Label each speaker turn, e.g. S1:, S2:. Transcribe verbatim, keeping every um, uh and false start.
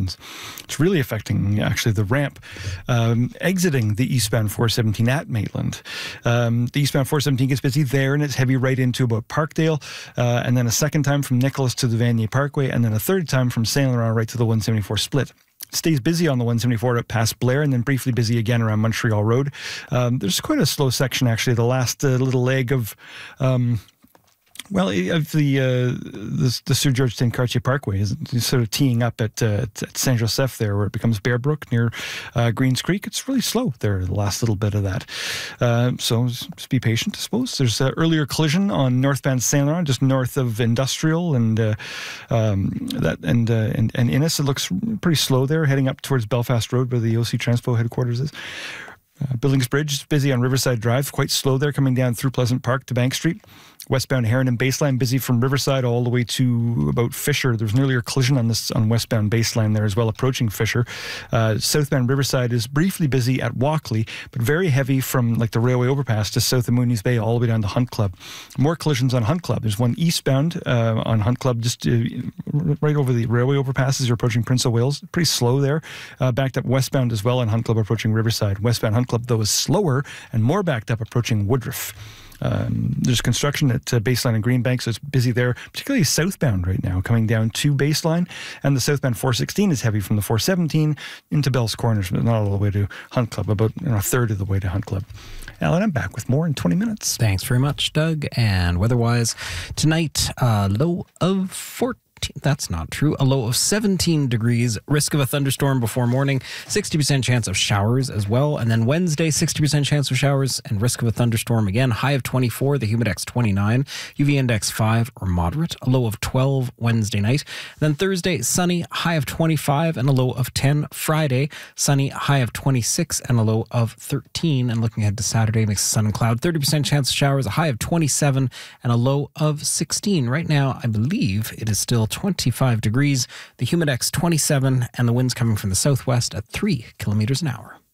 S1: Maitland. It's really affecting, actually, the ramp um, exiting the eastbound four seventeen at Maitland. Um, the eastbound four seventeen gets busy there, and it's heavy right into about Parkdale, uh, and then a second time from Nicholas to the Vanier Parkway, and then a third time from Saint Laurent right to the one seventy-four split. Stays busy on the one seventy-four up past Blair, and then briefly busy again around Montreal Road. Um, there's quite a slow section, actually, the last uh, little leg of... Um, Well, of the, uh, the the Sir George St. Cartier Parkway is sort of teeing up at, uh, at Saint Joseph there, where it becomes Bear Brook near uh, Greens Creek. It's really slow there, the last little bit of that. Uh, so just be patient, I suppose. There's an earlier collision on northbound Saint Laurent, just north of Industrial and uh, um, that and, uh, and and Innis. It looks pretty slow there, heading up towards Belfast Road, where the O C Transpo headquarters is. Uh, Billings Bridge is busy on Riverside Drive, quite slow there, coming down through Pleasant Park to Bank Street. Westbound Heron and Baseline busy from Riverside all the way to about Fisher. There was an earlier collision on this on westbound Baseline there as well, approaching Fisher. Uh, southbound Riverside is briefly busy at Walkley, but very heavy from like the railway overpass to south of Mooney's Bay all the way down to Hunt Club. More collisions on Hunt Club. There's one eastbound uh, on Hunt Club, just uh, right over the railway overpass as you're approaching Prince of Wales. Pretty slow there. Uh, backed up westbound as well on Hunt Club approaching Riverside. Westbound Hunt Club, though, is slower and more backed up approaching Woodruff. Um, there's construction at uh, Baseline and Greenbank, so it's busy there, particularly southbound right now, coming down to Baseline. And the southbound four sixteen is heavy from the four seventeen into Bell's Corners, but not all the way to Hunt Club, about you know, a third of the way to Hunt Club. Alan, I'm back with more in twenty minutes.
S2: Thanks very much, Doug. And weather-wise, tonight, uh, low of fourteen. That's not true. A low of seventeen degrees. Risk of a thunderstorm before morning. sixty percent chance of showers as well. And then Wednesday, sixty percent chance of showers and risk of a thunderstorm again. High of twenty-four. The Humidex twenty-nine. U V index five or moderate. A low of twelve Wednesday night. Then Thursday, sunny. High of twenty-five and a low of ten. Friday, sunny. High of twenty-six and a low of thirteen. And looking ahead to Saturday, mix of sun and cloud. thirty percent chance of showers. A high of twenty-seven and a low of sixteen. Right now, I believe it is still twenty-five degrees, the Humidex twenty-seven, and the winds coming from the southwest at three kilometers an hour.